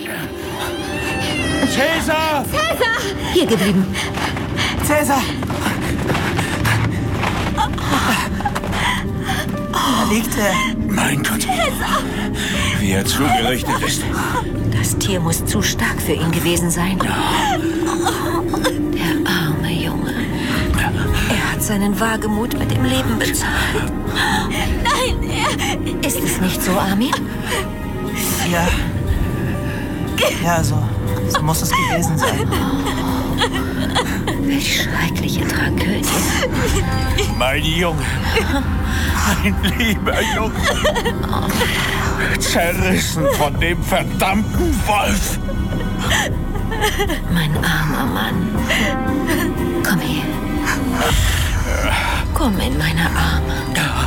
Cäsar! Hier geblieben. Cäsar! Da liegt er. Mein Gott. Wie er zugerichtet ist. Das Tier muss zu stark für ihn gewesen sein. Der arme Junge. Er hat seinen Wagemut mit dem Leben bezahlt. Nein, Ist es nicht so, Armin? Ja. Ja, so muss es gewesen sein. Welch schreckliche Tragödie. Mein Junge. Mein lieber Junge. Zerrissen von dem verdammten Wolf. Mein armer Mann. Komm her. Komm in meine Arme.